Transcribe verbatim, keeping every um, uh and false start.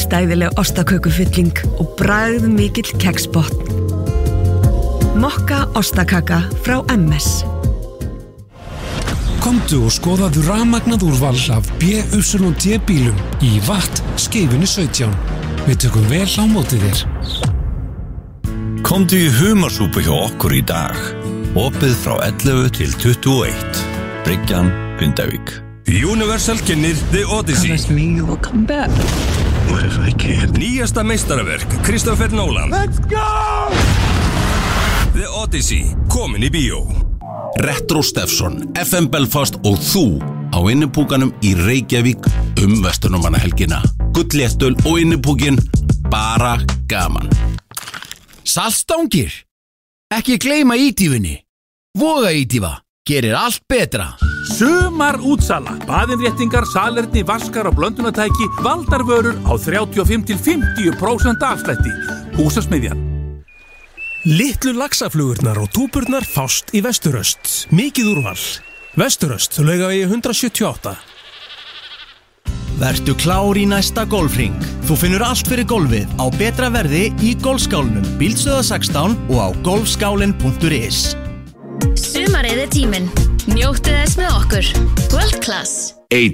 Ómótstæðileg ostakökufylling og bragð mikill keksbotn. Mokka ostakaka frá M S. Komdu og skoðaðu rafmagnað úrval af B Y D bílum í Watt skeifunni sautján. Við tökum vel á móti þér. Komdu í humarsúpu hjá okkur í dag. Opið frá ellefu til tuttugu og eitt. Bryggjan, Grindavík. Universal kynnir The Odyssey. Promise me you will come back. What if I can't? Nýjasta meistaraverk Christopher Nolan. Let's go! The Odyssey, komin í bíó. Retro Steffson, F M Belfast og þú á innipúkanum í Reykjavík um Vesturnumannahelgina. Gullléttul og innipúkin, bara gaman. Saltstangir. Ekki gleyma ítífunni. Voga ítífa. Gerir allt betra. Sumar útsala. Baðinréttingar, salerni, vaskar og blöndunartæki, valdarvörur á þrjátíu og fimm til fimmtíu prósent afslætti. Húsasmiðjan. Litlu laxaflugurnar og túpurnar fást í Vesturöst. Mikið úrval. Vesturöst, Laugavegi hundrað sjötíu og átta. Vertu klár í næsta golfring. Þú finnur allt fyrir golfið á betra verði í golfskálunum Bíldstöðvar sextán og á golfskálin punktur is. Sumarið er tíminn. Njóttu þess með okkur. World Class. A